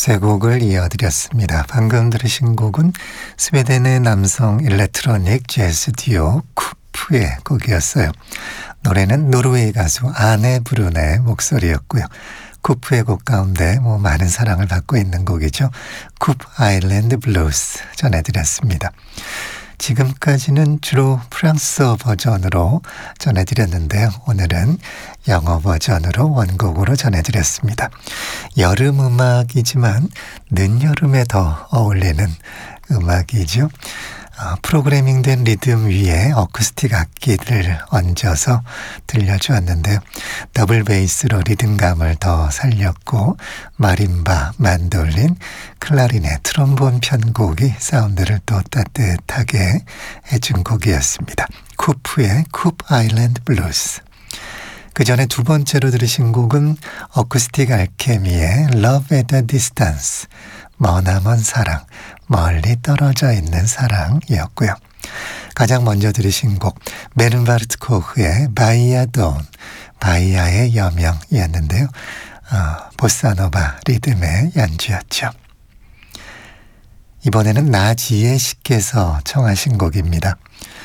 세 곡을 이어드렸습니다. 방금 들으신 곡은 스웨덴의 남성 일렉트로닉 재즈 듀오 쿠프의 곡이었어요. 노래는 노르웨이 가수 아네 브룬의 목소리였고요. 쿠프의 곡 가운데 많은 사랑을 받고 있는 곡이죠. 쿠프 아일랜드 블루스 전해드렸습니다. 지금까지는 주로 프랑스어 버전으로 전해드렸는데요. 오늘은 영어 버전으로 원곡으로 전해드렸습니다. 여름 음악이지만 늦여름에 더 어울리는 음악이죠. 프로그래밍된 리듬 위에 어쿠스틱 악기를 얹어서 들려주었는데요. 더블 베이스로 리듬감을 더 살렸고 마림바, 만돌린, 클라리넷, 트롬본 편곡이 사운드를 또 따뜻하게 해준 곡이었습니다. 쿠프의 쿠프 아일랜드 블루스. 그 전에 두 번째로 들으신 곡은 어쿠스틱 알케미의 Love at a Distance, 머나먼 사랑, 멀리 떨어져 있는 사랑이었고요. 가장 먼저 들으신 곡 베른바르트 코흐의 바이아 돈, 바이아의 여명이었는데요. 보사노바 리듬의 연주였죠. 이번에는 나지혜 씨께서 청하신 곡입니다.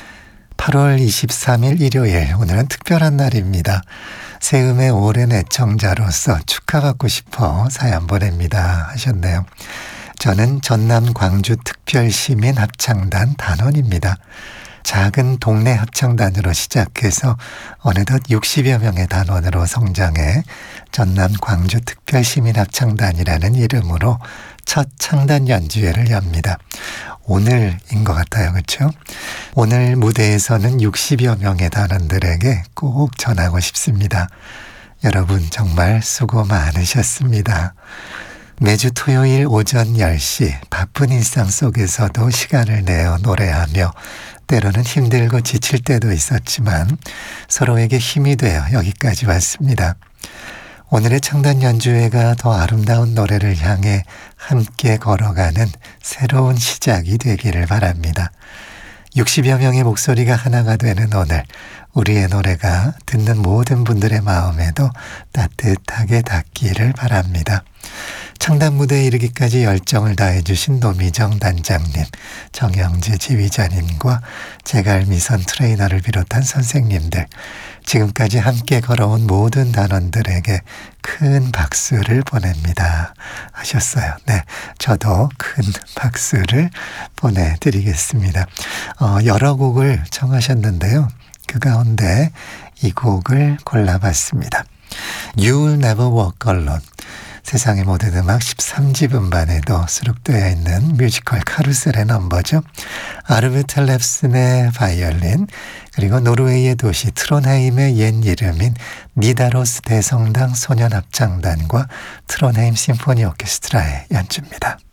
8월 23일 일요일, 오늘은 특별한 날입니다. 세음의 오랜 애청자로서 축하받고 싶어 사연 보냅니다 하셨네요. 저는 전남 광주 특별시민 합창단 단원입니다. 작은 동네 합창단으로 시작해서 어느덧 60여 명의 단원으로 성장해 전남 광주 특별시민 합창단이라는 이름으로 첫 창단 연주회를 엽니다. 오늘인 것 같아요. 그렇죠? 오늘 무대에서는 60여 명의 단원들에게 꼭 전하고 싶습니다. 여러분 정말 수고 많으셨습니다. 매주 토요일 오전 10시 바쁜 일상 속에서도 시간을 내어 노래하며 때로는 힘들고 지칠 때도 있었지만 서로에게 힘이 되어 여기까지 왔습니다. 오늘의 창단 연주회가 더 아름다운 노래를 향해 함께 걸어가는 새로운 시작이 되기를 바랍니다. 60여 명의 목소리가 하나가 되는 오늘, 우리의 노래가 듣는 모든 분들의 마음에도 따뜻하게 닿기를 바랍니다. 창단 무대에 이르기까지 열정을 다해주신 노미정 단장님, 정영재 지휘자님과 제갈미선 트레이너를 비롯한 선생님들, 지금까지 함께 걸어온 모든 단원들에게 큰 박수를 보냅니다 하셨어요. 네, 저도 큰 박수를 보내드리겠습니다. 여러 곡을 청하셨는데요. 그 가운데 이 곡을 골라봤습니다. You'll Never Walk Alone. 세상의 모든 음악 13집 음반에도 수록되어 있는 뮤지컬 카루셀의 넘버죠. 아르베트 랩슨의 바이올린, 그리고 노르웨이의 도시 트론헤임의 옛 이름인 니다로스 대성당 소년합창단과 트론헤임 심포니 오케스트라의 연주입니다.